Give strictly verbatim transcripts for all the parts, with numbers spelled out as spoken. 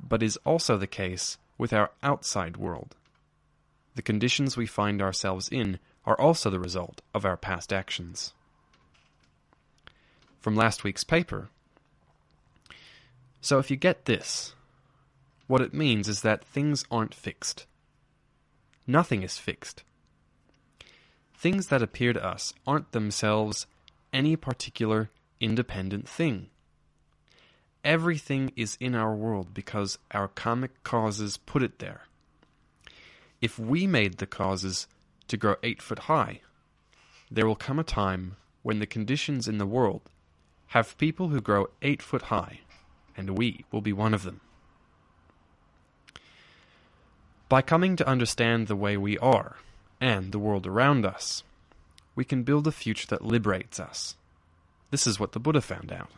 but is also the case with our outside world. The conditions we find ourselves in are also the result of our past actions. From last week's paper. So if you get this, what it means is that things aren't fixed. Nothing is fixed. Things that appear to us aren't themselves any particular independent thing. Everything is in our world because our karmic causes put it there. If we made the causes to grow eight foot high, there will come a time when the conditions in the world have people who grow eight foot high, and we will be one of them. By coming to understand the way we are, and the world around us, we can build a future that liberates us. This is what the Buddha found out.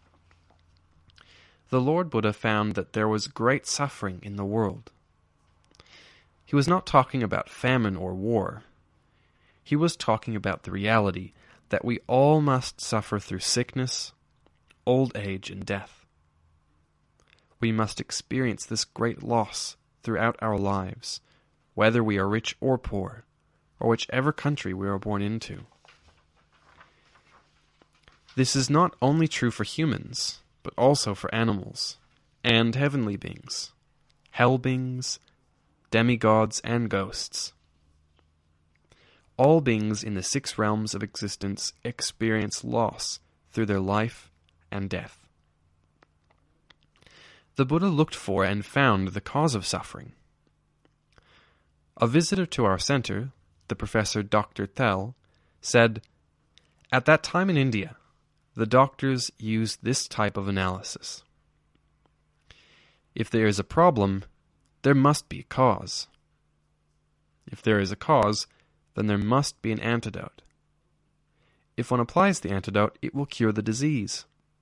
The Lord Buddha found that there was great suffering in the world. He was not talking about famine or war. He was talking about the reality that we all must suffer through sickness, old age, and death. We must experience this great loss throughout our lives, whether we are rich or poor, or whichever country we are born into. This is not only true for humans, but also for animals, and heavenly beings, hell beings, demigods, and ghosts. All beings in the six realms of existence experience loss through their life and death. The Buddha looked for and found the cause of suffering. A visitor to our center, the Professor Doctor Thel, said, "At that time in India, the doctors used this type of analysis. If there is a problem, there must be a cause. If there is a cause, then there must be an antidote. If one applies the antidote, it will cure the disease."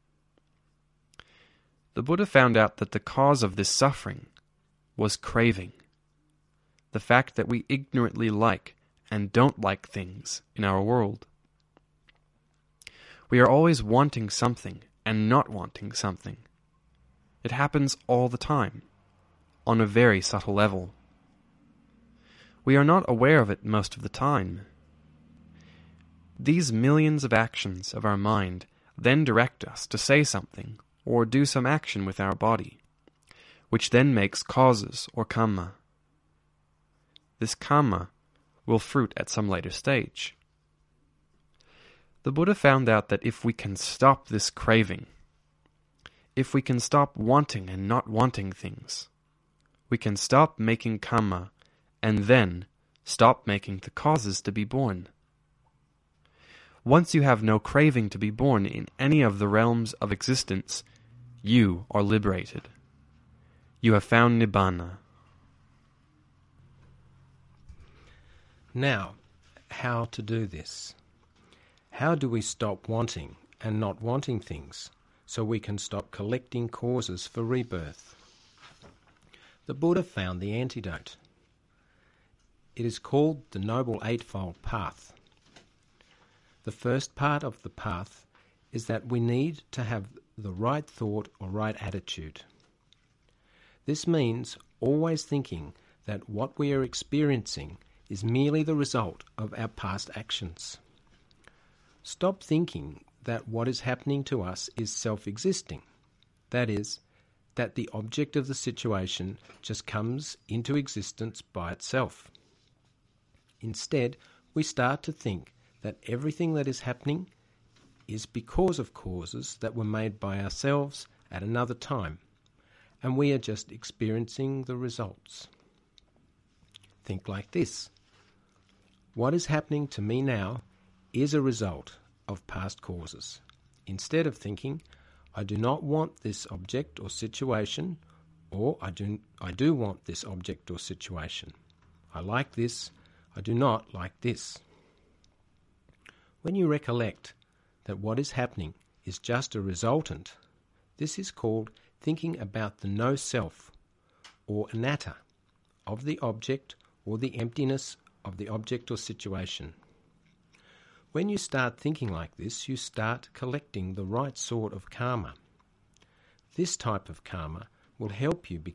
The Buddha found out that the cause of this suffering was craving, the fact that we ignorantly like and don't like things in our world. We are always wanting something and not wanting something. It happens all the time, on a very subtle level. We are not aware of it most of the time. These millions of actions of our mind then direct us to say something or do some action with our body, which then makes causes or karma. This karma will fruit at some later stage. The Buddha found out that if we can stop this craving, if we can stop wanting and not wanting things, we can stop making karma and then stop making the causes to be born. Once you have no craving to be born in any of the realms of existence, you are liberated. You have found Nibbana. Now, how to do this? How do we stop wanting and not wanting things so we can stop collecting causes for rebirth? The Buddha found the antidote. It is called the Noble Eightfold Path. The first part of the path is that we need to have the right thought or right attitude. This means always thinking that what we are experiencing is merely the result of our past actions. Stop thinking that what is happening to us is self-existing. That is, that the object of the situation just comes into existence by itself. Instead, we start to think that everything that is happening is because of causes that were made by ourselves at another time, and we are just experiencing the results. Think like this. What is happening to me now is a result of past causes. Instead of thinking, I do not want this object or situation, or I do, I do want this object or situation. I like this, I do not like this. When you recollect that what is happening is just a resultant, this is called thinking about the no-self, or anatta, of the object or the emptiness of the object or situation. When you start thinking like this, you start collecting the right sort of karma. This type of karma will help you